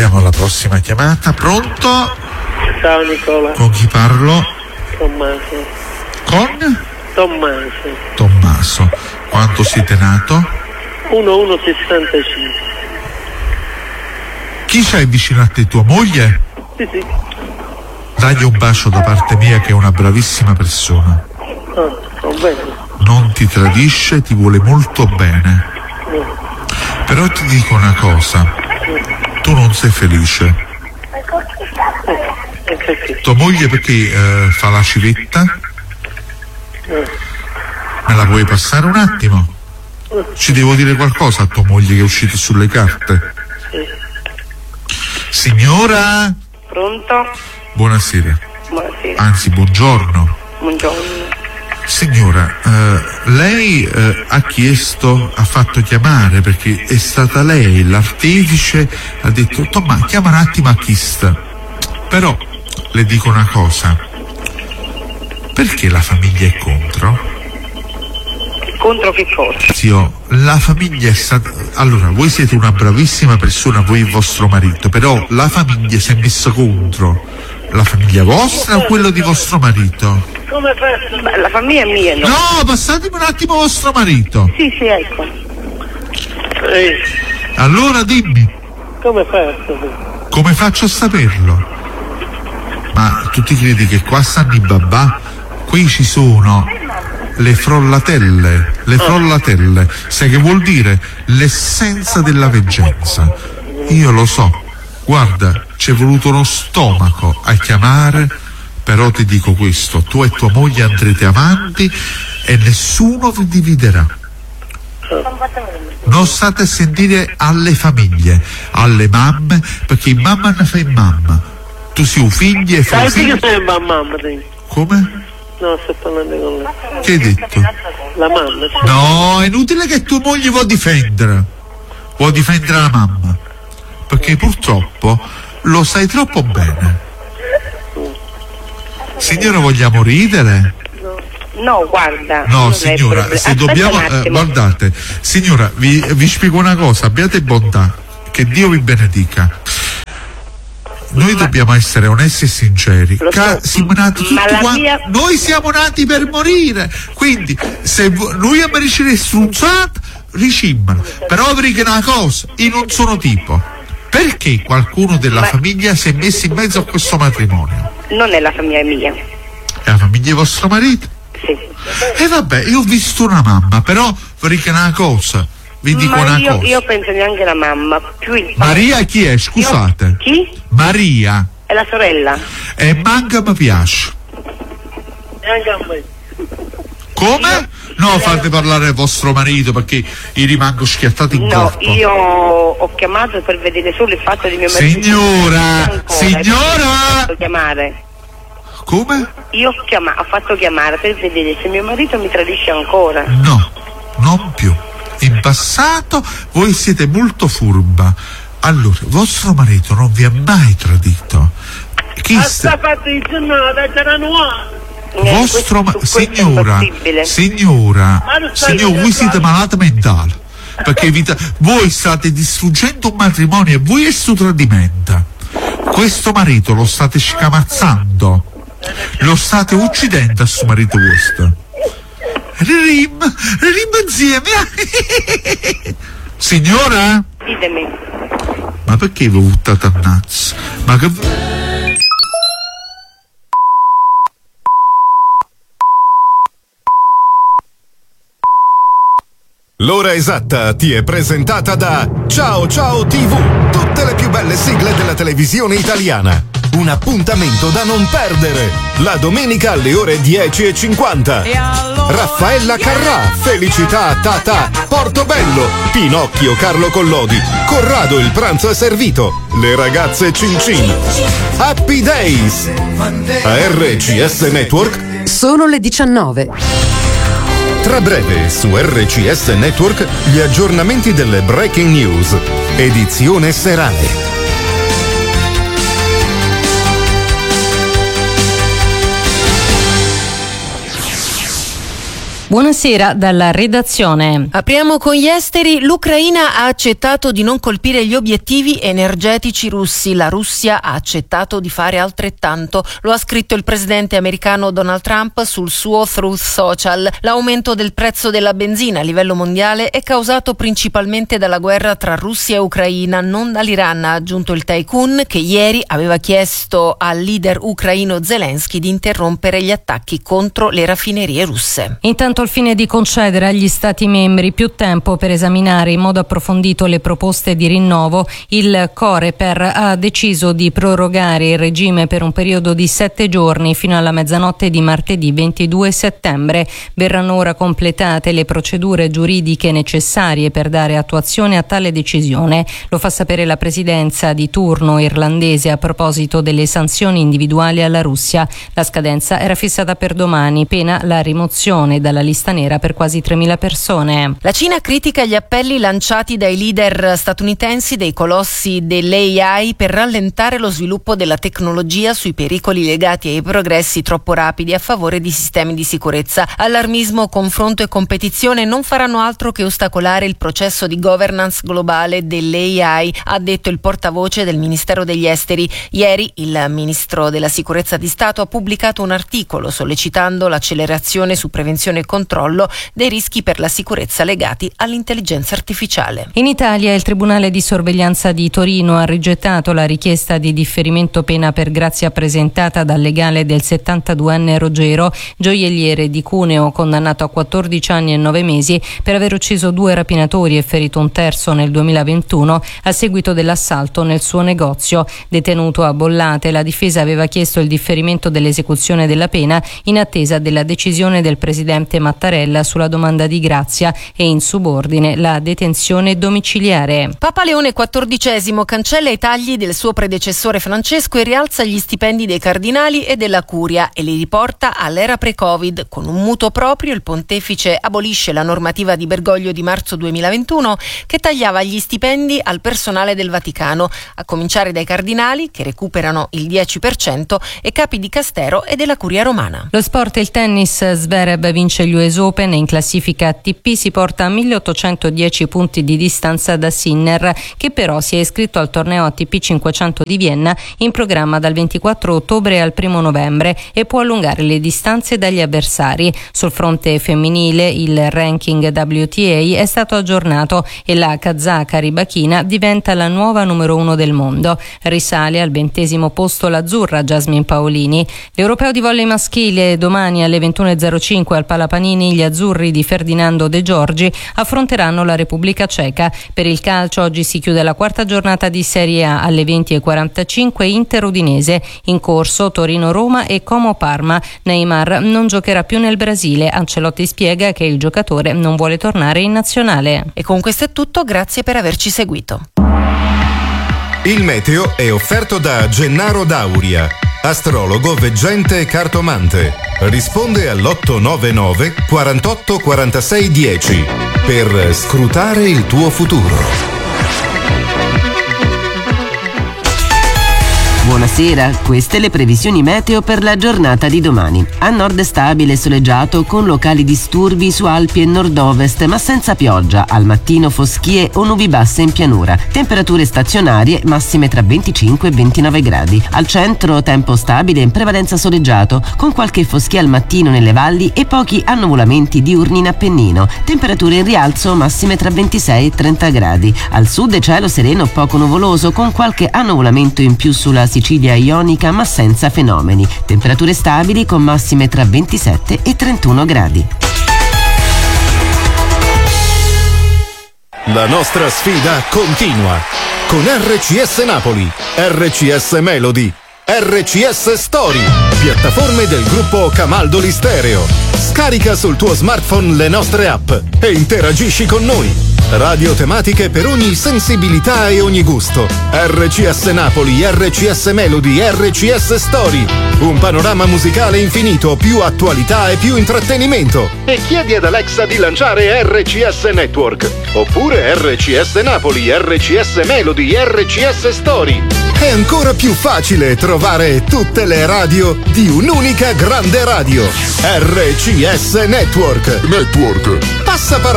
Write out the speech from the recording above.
Passiamo alla prossima chiamata. Pronto? Ciao Nicola. Con chi parlo? Tommaso. Con? Tommaso. Tommaso. Quanto siete nato? 1165. Chi c'hai vicino a te, tua moglie? Sì. Dagli un bacio da parte mia, che è una bravissima persona. Va bene. Non ti tradisce, ti vuole molto bene. Però ti dico una cosa, tu non sei felice. Tua moglie perché fa la civetta? Me la puoi passare un attimo? Ci devo dire qualcosa a tua moglie che è uscita sulle carte. Signora? Pronto? Buonasera. Buonasera. Anzi, buongiorno. Buongiorno. Signora, lei ha fatto chiamare perché è stata lei l'artefice, ha detto Tomma, chiama un attimo a Chist. Però le dico una cosa, perché la famiglia è contro? Contro che cosa? Zio, la famiglia è stata... Allora, voi siete una bravissima persona, voi e vostro marito, però la famiglia si è messa contro. La famiglia vostra o quello di vostro marito? Come fai? Beh, la famiglia è mia, no? No, passatemi un attimo vostro marito. Sì, ecco. Allora dimmi, Come fai? come faccio a saperlo? Ma tu ti credi che qua stanno i babà? Qui ci sono le frollатelle. Sai che vuol dire? L'essenza della veggenza. Io lo so. Guarda, ci è voluto uno stomaco a chiamare, però ti dico questo, tu e tua moglie andrete avanti e nessuno vi dividerà. Non state a sentire alle famiglie, alle mamme, perché in mamma ne fai mamma. Tu sei un figlio e fai Sai figlio. che sei mamma? Come? No, sto parlando con lei. Che hai detto? La mamma. No, è inutile che tua moglie vuoi difendere la mamma, perché purtroppo lo sai troppo bene. Signora, vogliamo ridere? No, guarda. No, non è signora, problema. se Aspetta dobbiamo... un attimo. guardate, signora, vi spiego una cosa, abbiate bontà, che Dio vi benedica. Noi dobbiamo essere onesti e sinceri. Lo so, Siamo nati tutti ma la quanti. mia- Noi siamo nati per morire. Quindi, se noi abbiamo ricevuto strunzato, ricimmalo. Però vi dico una cosa, io non sono tipo. Perché qualcuno della famiglia si è messo in mezzo a questo matrimonio? Non è la famiglia mia. È la famiglia di vostro marito? Sì. E vabbè, io ho visto una mamma, però vi dico una cosa, vi dico Ma una cosa. io penso neanche la mamma, più il Maria chi è? Scusate. Chi? Maria. È la sorella. E manca mi piace. Neanche a me. Come? No, fate parlare vostro marito perché io rimango schiattato in No, corpo. io ho chiamato per vedere solo il fatto di mio marito. Signora! Signora! Ho fatto chiamare. Come? Io ho fatto chiamare per vedere se mio marito mi tradisce ancora. No, non più. In passato voi siete molto furba. Allora, vostro marito non vi ha mai tradito. Signora, voi siete malati mentali, perché voi state distruggendo un matrimonio e voi è su tradimento. Questo marito lo state scamazzando, lo state uccidendo a suo marito vostro. Rim insieme. Signora? Ditemi. Ma perché vi ho buttato a nazzo? Ma che... L'ora esatta ti è presentata da Ciao Ciao TV, tutte le più belle sigle della televisione italiana. Un appuntamento da non perdere. La domenica alle ore 10:50. Raffaella Carrà, Felicità Tata, Portobello, Pinocchio Carlo Collodi, Corrado il pranzo è servito, le ragazze Cin Cin. Happy Days. A RCS Network. Sono le 19. Tra breve su RCS Network gli aggiornamenti delle Breaking News, edizione serale. Buonasera dalla redazione. Apriamo con gli esteri. L'Ucraina ha accettato di non colpire gli obiettivi energetici russi. La Russia ha accettato di fare altrettanto. Lo ha scritto il presidente americano Donald Trump sul suo Truth Social. L'aumento del prezzo della benzina a livello mondiale è causato principalmente dalla guerra tra Russia e Ucraina, non dall'Iran, ha aggiunto il tycoon, che ieri aveva chiesto al leader ucraino Zelensky di interrompere gli attacchi contro le raffinerie russe. Intanto al fine di concedere agli Stati membri più tempo per esaminare in modo approfondito le proposte di rinnovo, il Coreper ha deciso di prorogare il regime per un periodo di 7 giorni fino alla mezzanotte di martedì 22 settembre. Verranno ora completate le procedure giuridiche necessarie per dare attuazione a tale decisione. Lo fa sapere la presidenza di turno irlandese a proposito delle sanzioni individuali alla Russia. La scadenza era fissata per domani, pena la rimozione dalla lista nera per quasi 3.000 persone. La Cina critica gli appelli lanciati dai leader statunitensi dei colossi dell'AI per rallentare lo sviluppo della tecnologia sui pericoli legati ai progressi troppo rapidi a favore di sistemi di sicurezza. Allarmismo, confronto e competizione non faranno altro che ostacolare il processo di governance globale dell'AI, ha detto il portavoce del Ministero degli Esteri. Ieri il Ministro della Sicurezza di Stato ha pubblicato un articolo sollecitando l'accelerazione su prevenzione e controllo dei rischi per la sicurezza legati all'intelligenza artificiale. In Italia il Tribunale di Sorveglianza di Torino ha rigettato la richiesta di differimento pena per grazia presentata dal legale del 72enne Rogero, gioielliere di Cuneo, condannato a 14 anni e 9 mesi per aver ucciso 2 rapinatori e ferito un terzo nel 2021 a seguito dell'assalto nel suo negozio. Detenuto a Bollate, la difesa aveva chiesto il differimento dell'esecuzione della pena in attesa della decisione del presidente Mattarella sulla domanda di grazia e in subordine la detenzione domiciliare. Papa Leone XIV cancella i tagli del suo predecessore Francesco e rialza gli stipendi dei cardinali e della curia e li riporta all'era pre-Covid. Con un mutuo proprio il pontefice abolisce la normativa di Bergoglio di marzo 2021 che tagliava gli stipendi al personale del Vaticano, a cominciare dai cardinali che recuperano il 10% e capi di Castero e della curia romana. Lo sport e il tennis. Zverev vince gli US Open e in classifica ATP si porta a 1810 punti di distanza da Sinner, che però si è iscritto al torneo ATP 500 di Vienna in programma dal 24 ottobre al 1 novembre e può allungare le distanze dagli avversari. Sul fronte femminile il ranking WTA è stato aggiornato e la kazaka Rybakina diventa la nuova numero 1 del mondo. Risale al 20° posto l'azzurra Jasmine Paolini. L'europeo di volley maschile domani alle 21:05 al Palapanini gli azzurri di Ferdinando De Giorgi affronteranno la Repubblica Ceca. Per il calcio oggi si chiude la 4ª giornata di Serie A alle 20:45 Inter-Udinese, in corso Torino-Roma e Como-Parma. Neymar non giocherà più nel Brasile. Ancelotti spiega che il giocatore non vuole tornare in nazionale. E con questo è tutto, grazie per averci seguito. Il meteo è offerto da Gennaro Dauria, astrologo, veggente e cartomante. Risponde all'899 48 46 10 per scrutare il tuo futuro. Buonasera, queste le previsioni meteo per la giornata di domani. A nord stabile e soleggiato con locali disturbi su Alpi e nord-ovest, ma senza pioggia. Al mattino foschie o nubi basse in pianura. Temperature stazionarie massime tra 25 e 29 gradi. Al centro tempo stabile in prevalenza soleggiato, con qualche foschia al mattino nelle valli e pochi annuvolamenti diurni in Appennino. Temperature in rialzo massime tra 26 e 30 gradi. Al sud cielo sereno poco nuvoloso, con qualche annuvolamento in più sulla Sicilia ionica, ma senza fenomeni. Temperature stabili con massime tra 27 e 31 gradi. La nostra sfida continua con RCS Napoli, RCS Melody, RCS Story, piattaforme del gruppo Camaldoli Stereo. Scarica sul tuo smartphone le nostre app e interagisci con noi. Radio tematiche per ogni sensibilità e ogni gusto. RCS Napoli, RCS Melody, RCS Story. Un panorama musicale infinito, più attualità e più intrattenimento. E chiedi ad Alexa di lanciare RCS Network. Oppure RCS Napoli, RCS Melody, RCS Story. è ancora più facile trovare tutte le radio di un'unica grande radio. RCS Network. Passaparola.